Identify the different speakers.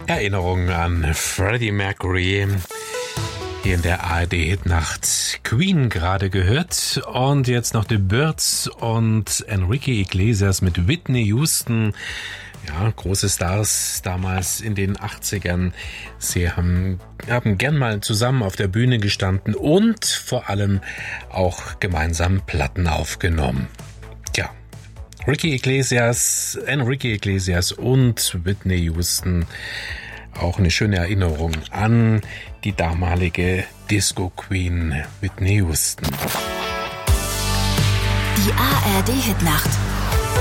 Speaker 1: Erinnerung an Freddie Mercury. Hier in der ARD-Hitnacht Queen gerade gehört. Und jetzt noch The Byrds und Enrique Iglesias mit Whitney Houston. Ja, große Stars damals in den 80ern. Sie haben gern mal zusammen auf der Bühne gestanden und vor allem auch gemeinsam Platten aufgenommen. Tja, Enrique Iglesias und Whitney Houston. Auch eine schöne Erinnerung an die damalige Disco-Queen Whitney Houston.
Speaker 2: Die ARD-Hitnacht.